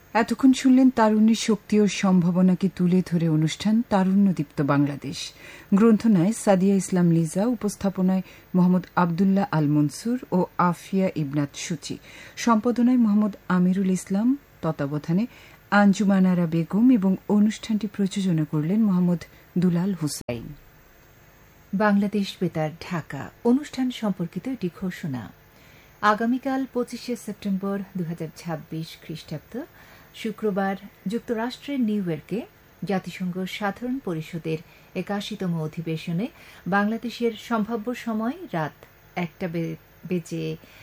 এতক্ষণ শুনলেন তারুণ্যের শক্তি ও সম্ভাবনাকে তুলে ধরে অনুষ্ঠান তারুণ্যদীপ্ত বাংলাদেশ। গ্রন্থনায় সাদিয়া ইসলাম লিজা, উপস্থাপনায় মোহাম্মদ আবদুল্লাহ আল মনসুর ও আফিয়া ইবনাত সূচি, সম্পাদনায় মোহাম্মদ আমিরুল ইসলাম, তত্ত্বাবধানে আঞ্জুমান আরা বেগম এবং অনুষ্ঠানটি প্রযোজনা করলেন মোহাম্মদ দুলাল হুসাইন। বাংলাদেশ বেতার ঢাকা অনুষ্ঠান সম্পর্কিত একটি ঘোষণা। আগামীকাল 25শে সেপ্টেম্বর 2026 খ্রিস্টাব্দ শুক্রবার যুক্তরাষ্ট্রের নিউ ইয়র্কে জাতিসংঘ সাধারণ পরিষদের 81তম অধিবেশনে বাংলাদেশের সম্ভাব্য সময় রাত 1টা বেজে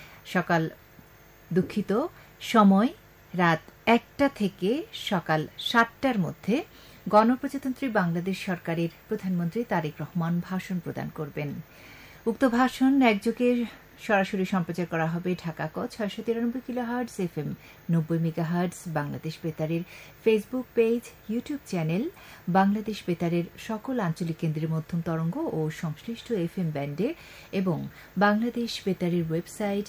থেকে সকাল 7টার মধ্যে গণপ্রজাতন্ত্রী বাংলাদেশ সরকারের প্রধানমন্ত্রী তারেক রহমান ভাষণ প্রদান করবেন। উক্ত ভাষণ একযোগে সরাসরি সম্প্রচার করা হবে Dhaka 693 kilohertz FM 90 megahertz Bangladesh বেতারের Facebook page, YouTube channel, Bangladesh বেতারের সকল আঞ্চলিক কেন্দ্রের মধ্যম তরঙ্গ ও সংশ্লিষ্ট FM ব্যান্ডে এবং বাংলাদেশ বেতারের ওয়েবসাইট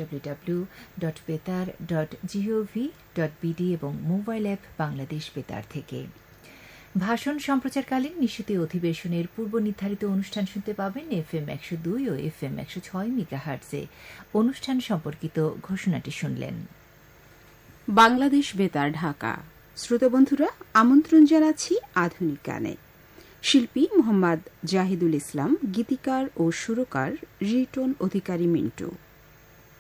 www.betar.gov.bd এবং মোবাইল অ্যাপ বাংলাদেশ বেতার থেকে। ভাষণ সম্প্রচারকালীন নিশ্চিত অধিবেশনের পূর্ব নির্ধারিত অনুষ্ঠান শুনতে পাবেন FM 102 ও FM 106 মেগাহার্টজে। অনুষ্ঠান সম্পর্কিত ঘোষণাটি শুনলেন। বাংলাদেশ বেতার ঢাকা। শ্রোতাবন্ধুরা, আমন্ত্রণ জানাচ্ছি আধুনিক গানে। শিল্পী মোহাম্মদ জাহিদুল ইসলাম, গীতিকার ও সুরকার রিটন অধিকারী মিন্টু।